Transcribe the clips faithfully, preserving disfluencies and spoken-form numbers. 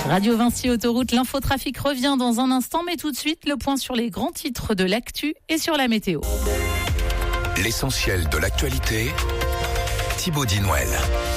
Radio Vinci Autoroute, l'infotrafic revient dans un instant, mais tout de suite, le point sur les grands titres de l'actu et sur la météo. L'essentiel de l'actualité, Thibaut Dinouel.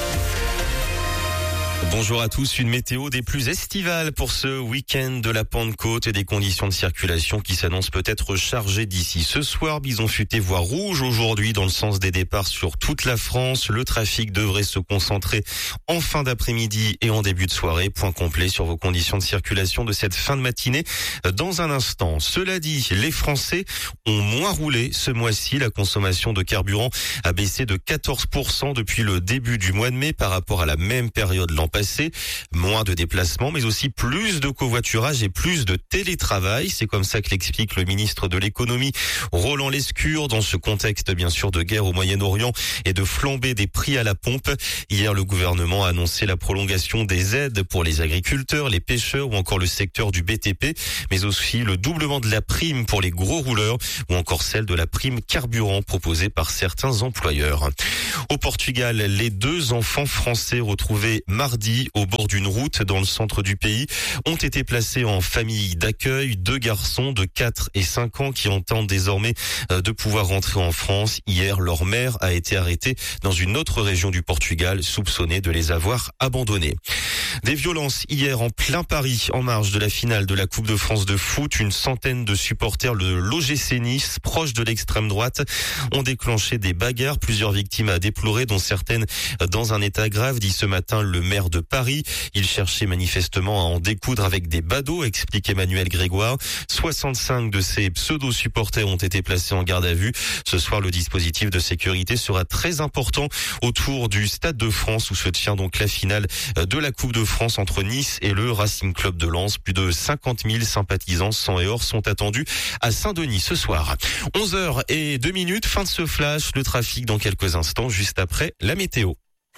Bonjour à tous, une météo des plus estivales pour ce week-end de la Pentecôte et des conditions de circulation qui s'annoncent peut-être chargées d'ici ce soir. Bison futé voie rouge aujourd'hui dans le sens des départs sur toute la France. Le trafic devrait se concentrer en fin d'après-midi et en début de soirée. Point complet sur vos conditions de circulation de cette fin de matinée dans un instant. Cela dit, les Français ont moins roulé ce mois-ci. La consommation de carburant a baissé de quatorze pour cent depuis le début du mois de mai par rapport à la même période l'an passé. Moins de déplacements, mais aussi plus de covoiturage et plus de télétravail. C'est comme ça que l'explique le ministre de l'économie, Roland Lescure, dans ce contexte bien sûr de guerre au Moyen-Orient et de flambée des prix à la pompe. Hier, le gouvernement a annoncé la prolongation des aides pour les agriculteurs, les pêcheurs ou encore le secteur du B T P, mais aussi le doublement de la prime pour les gros rouleurs ou encore celle de la prime carburant proposée par certains employeurs. Au Portugal, les deux enfants français retrouvés mardi au bord d'une route dans le centre du pays ont été placés en famille d'accueil. Deux garçons de quatre et cinq ans qui entendent désormais de pouvoir rentrer en France. Hier, leur mère a été arrêtée dans une autre région du Portugal, soupçonnée de les avoir abandonnés. Des violences hier en plein Paris, en marge de la finale de la Coupe de France de foot. Une centaine de supporters de l'O G C Nice, proche de l'extrême droite, ont déclenché des bagarres. Plusieurs victimes à déplorer, dont certaines dans un état grave, dit ce matin le maire de Paris. Il cherchait manifestement à en découdre avec des badauds, explique Emmanuel Grégoire. soixante-cinq de ces pseudo-supporters ont été placés en garde à vue. Ce soir, le dispositif de sécurité sera très important autour du Stade de France où se tient donc la finale de la Coupe de France entre Nice et le Racing Club de Lens. Plus de cinquante mille sympathisants sang et or sont attendus à Saint-Denis ce soir. onze heures et deux minutes, fin de ce flash. Le trafic dans quelques instants, juste après la météo.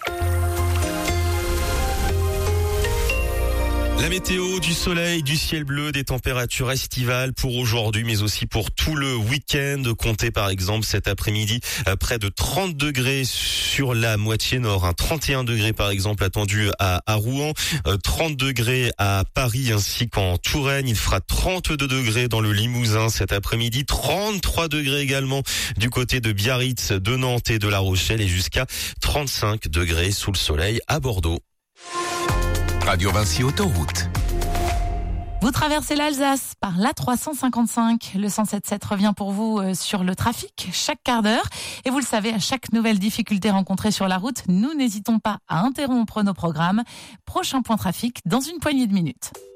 La météo, du soleil, du ciel bleu, des températures estivales pour aujourd'hui, mais aussi pour tout le week-end. Comptez par exemple cet après-midi près de trente degrés sur la moitié nord, hein. trente et un degrés par exemple attendu à, à Rouen, trente degrés à Paris ainsi qu'en Touraine. Il fera trente-deux degrés dans le Limousin cet après-midi, trente-trois degrés également du côté de Biarritz, de Nantes et de La Rochelle et jusqu'à trente-cinq degrés sous le soleil à Bordeaux. Radio Vinci Autoroute. Vous traversez l'Alsace par l'A trois cent cinquante-cinq. Le cent sept sept revient pour vous sur le trafic chaque quart d'heure. Et vous le savez, à chaque nouvelle difficulté rencontrée sur la route, nous n'hésitons pas à interrompre nos programmes. Prochain point trafic dans une poignée de minutes.